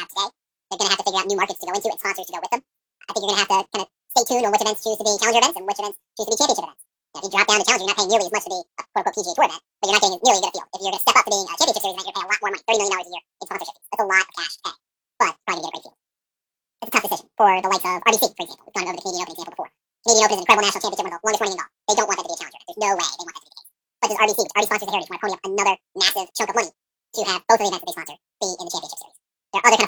have today. They're going to have to figure out new markets to go into and sponsors to go with them. I think you're going to have to kind of stay tuned on which events choose to be challenger events and which events choose to be championship events. Now, if you drop down to challenger, you're not paying nearly as much to be a quote-unquote PGA Tour event, but you're not getting nearly as good a field. If you're going to step up to being a championship series event, you're paying a lot more money, $30 million a year in sponsorship fees. That's a lot of cash to pay, but probably going to get a great field. It's a tough decision for the likes of RBC, for example. We've gone over the Canadian Open example before. Canadian Open is an incredible national championship, one of the longest running in golf. They don't want that to be a challenger. There's no way they want that to be the case. But does RBC, which already sponsors the Heritage, want to pony up another massive chunk of money to have both of the events that they sponsor be in the championship series? There are other kind of